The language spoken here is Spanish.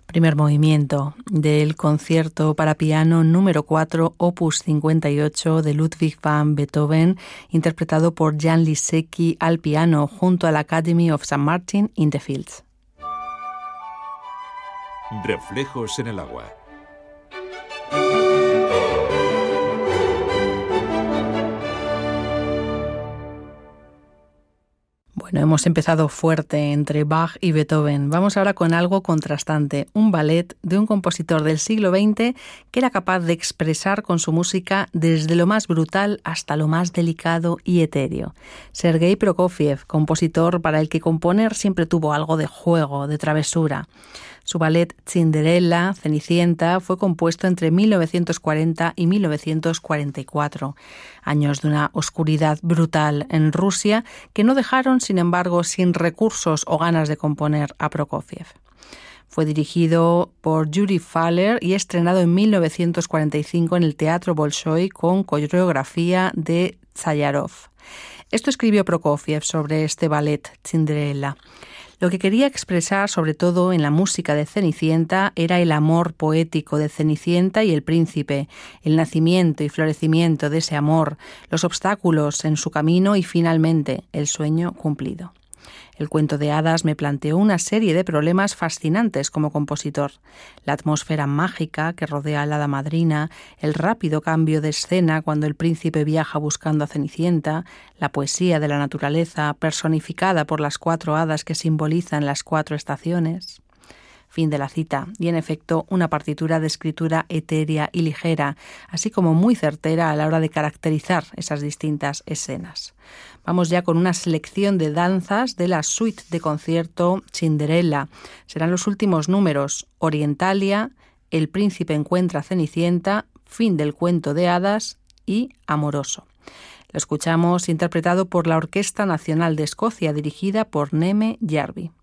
Primer movimiento del concierto para piano número 4, opus 58 de Ludwig van Beethoven, interpretado por Jan Lisecki al piano junto a la Academy of St. Martin in the Fields. Reflejos en el agua. Bueno, hemos empezado fuerte entre Bach y Beethoven. Vamos ahora con algo contrastante, un ballet de un compositor del siglo XX que era capaz de expresar con su música desde lo más brutal hasta lo más delicado y etéreo. Sergei Prokofiev, compositor para el que componer siempre tuvo algo de juego, de travesura. Su ballet Cinderella, Cenicienta, fue compuesto entre 1940 y 1944, años de una oscuridad brutal en Rusia que no dejaron, sin embargo, sin recursos o ganas de componer a Prokofiev. Fue dirigido por Yuri Faller y estrenado en 1945 en el Teatro Bolshoi con coreografía de Zayarov. Esto escribió Prokofiev sobre este ballet Cinderella. Lo que quería expresar, sobre todo en la música de Cenicienta, era el amor poético de Cenicienta y el príncipe, el nacimiento y florecimiento de ese amor, los obstáculos en su camino y, finalmente, el sueño cumplido. El cuento de hadas me planteó una serie de problemas fascinantes como compositor. La atmósfera mágica que rodea a la hada madrina, el rápido cambio de escena cuando el príncipe viaja buscando a Cenicienta, la poesía de la naturaleza personificada por las 4 hadas que simbolizan las 4 estaciones. Fin de la cita, y en efecto una partitura de escritura etérea y ligera, así como muy certera a la hora de caracterizar esas distintas escenas. Vamos ya con una selección de danzas de la suite de concierto Cinderella. Serán los últimos números: Orientalia, El príncipe encuentra a Cenicienta, Fin del cuento de hadas y Amoroso. Lo escuchamos interpretado por la Orquesta Nacional de Escocia, dirigida por Neme Jarvi.